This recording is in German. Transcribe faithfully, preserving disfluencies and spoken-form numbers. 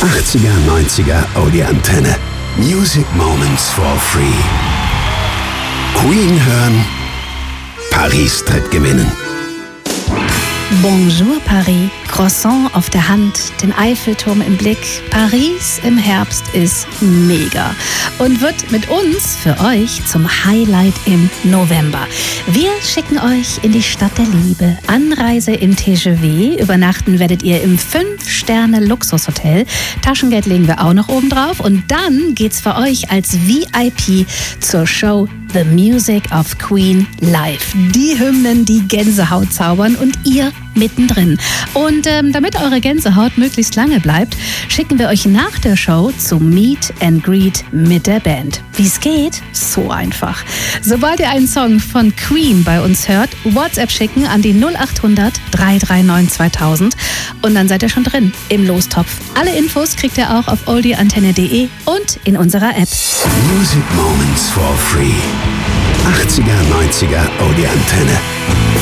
achtziger, neunziger Audi Antenne. Music Moments for Free. Queen hören, Paris tritt gewinnen. Bonjour Paris, Croissant auf der Hand, den Eiffelturm im Blick. Paris im Herbst ist mega und wird mit uns für euch zum Highlight im November. Wir schicken euch in die Stadt der Liebe. Anreise im T G V. Übernachten werdet ihr im fünf Sterne Luxushotel. Taschengeld legen wir auch noch oben drauf. Und dann geht's für euch als V I P zur Show The Music of Queen live. Die Hymnen, die Gänsehaut zaubern und ihr mittendrin. Und ähm, damit eure Gänsehaut möglichst lange bleibt, schicken wir euch nach der Show zum Meet and Greet mit der Band. Wie es geht? So einfach. Sobald ihr einen Song von Queen bei uns hört, WhatsApp schicken an die null achthundert, drei drei neun, zweitausend und dann seid ihr schon drin im Lostopf. Alle Infos kriegt ihr auch auf oldie antenne punkt de und in unserer App. Music Moments for Free. achtziger, neunziger Audi Antenne.